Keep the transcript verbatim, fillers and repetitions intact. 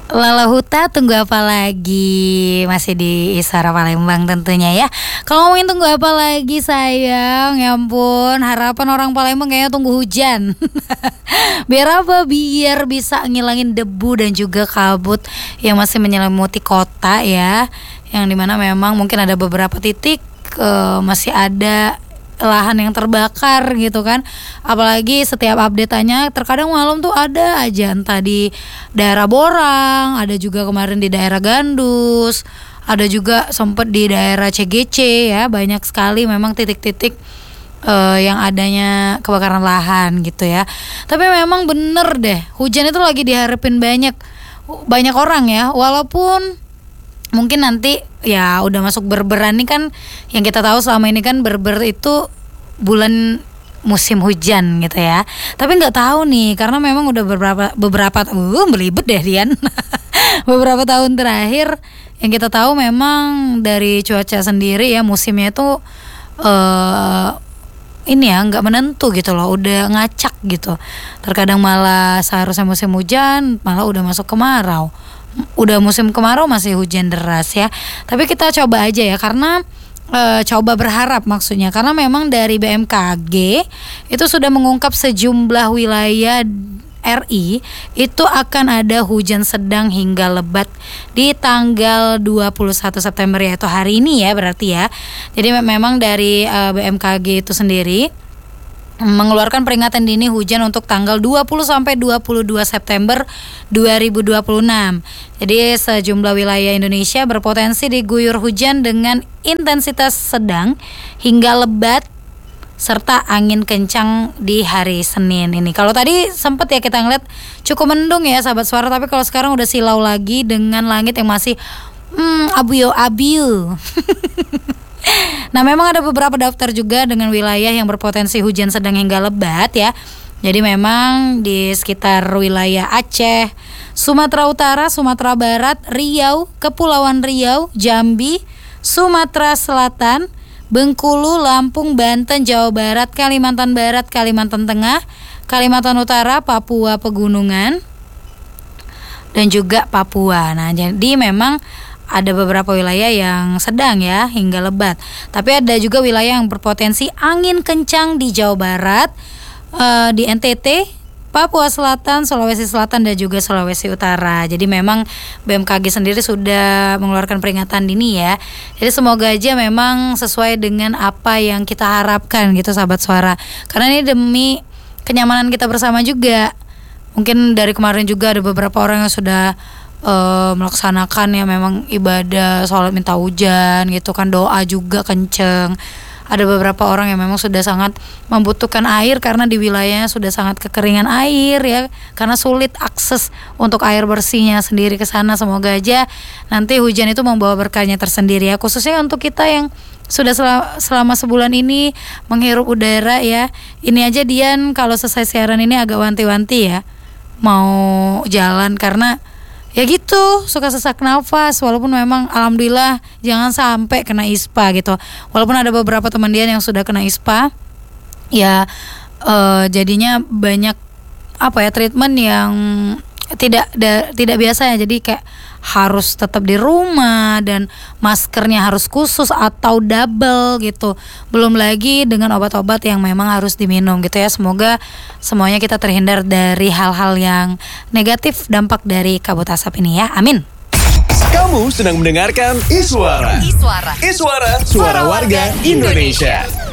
Lala Huta, tunggu apa lagi? Masih di Iswara Palembang tentunya ya. Kalau ngomongin tunggu apa lagi sayang, ya ampun, harapan orang Palembang kayaknya tunggu hujan. Biar apa? Biar bisa ngilangin debu dan juga kabut yang masih menyelimuti kota ya. Yang dimana memang mungkin ada beberapa titik uh, masih ada lahan yang terbakar gitu kan. Apalagi setiap update-nya terkadang malam tuh ada aja, entah di daerah Borang, ada juga kemarin di daerah Gandus, ada juga sempet di daerah C G C ya. Banyak sekali memang titik-titik uh, yang adanya kebakaran lahan gitu ya. Tapi memang bener deh, hujan itu lagi diharapin banyak banyak orang ya. Walaupun mungkin nanti ya udah masuk berberan nih kan, yang kita tahu selama ini kan berber itu bulan musim hujan gitu ya. Tapi nggak tahu nih, karena memang udah beberapa beberapa uh belibet deh Dian. Beberapa tahun terakhir yang kita tahu memang dari cuaca sendiri ya, musimnya itu uh, ini ya nggak menentu gitu loh, udah ngacak gitu. Terkadang malah seharusnya musim hujan malah udah masuk kemarau. Udah musim kemarau masih hujan deras ya. Tapi kita coba aja ya, karena e, coba berharap maksudnya, karena memang dari B M K G itu sudah mengungkap sejumlah wilayah R I itu akan ada hujan sedang hingga lebat di tanggal dua puluh satu September, yaitu hari ini ya berarti ya. Jadi memang dari e, B M K G itu sendiri mengeluarkan peringatan dini hujan untuk tanggal dua puluh sampai dua puluh dua September dua ribu dua puluh enam. Jadi sejumlah wilayah Indonesia berpotensi diguyur hujan dengan intensitas sedang hingga lebat serta angin kencang di hari Senin ini. Kalau tadi sempat ya kita ngeliat cukup mendung ya sahabat suara, tapi kalau sekarang udah silau lagi dengan langit yang masih hmm, abu-abu. Nah, memang ada beberapa daftar juga dengan wilayah yang berpotensi hujan sedang hingga lebat ya. Jadi memang di sekitar wilayah Aceh, Sumatera Utara, Sumatera Barat, Riau, Kepulauan Riau, Jambi, Sumatera Selatan, Bengkulu, Lampung, Banten, Jawa Barat, Kalimantan Barat, Kalimantan Tengah, Kalimantan Utara, Papua Pegunungan, dan juga Papua. Nah, jadi memang ada beberapa wilayah yang sedang ya hingga lebat. Tapi ada juga wilayah yang berpotensi angin kencang di Jawa Barat, uh, di N T T, Papua Selatan, Sulawesi Selatan dan juga Sulawesi Utara. Jadi memang B M K G sendiri sudah mengeluarkan peringatan dini ya. Jadi semoga aja memang sesuai dengan apa yang kita harapkan gitu sahabat suara. Karena ini demi kenyamanan kita bersama juga. Mungkin dari kemarin juga ada beberapa orang yang sudah Uh, melaksanakan ya memang ibadah sholat minta hujan gitu kan, doa juga kenceng. Ada beberapa orang yang memang sudah sangat membutuhkan air karena di wilayahnya sudah sangat kekeringan air ya, karena sulit akses untuk air bersihnya sendiri ke sana. Semoga aja nanti hujan itu membawa berkahnya tersendiri ya, khususnya untuk kita yang sudah selama, selama sebulan ini menghirup udara ya. Ini aja Dian kalau selesai siaran ini agak wanti-wanti ya mau jalan, karena ya gitu, suka sesak nafas. Walaupun memang alhamdulillah jangan sampai kena ispa gitu. Walaupun ada beberapa teman dia yang sudah kena ispa, ya uh, jadinya banyak apa ya treatment yang tidak da, tidak biasa ya. Jadi kayak harus tetap di rumah dan maskernya harus khusus atau double gitu. Belum lagi dengan obat-obat yang memang harus diminum gitu ya. Semoga semuanya kita terhindar dari hal-hal yang negatif dampak dari kabut asap ini ya. Amin. Kamu sedang mendengarkan Iswara. Iswara. Iswara, suara warga Indonesia.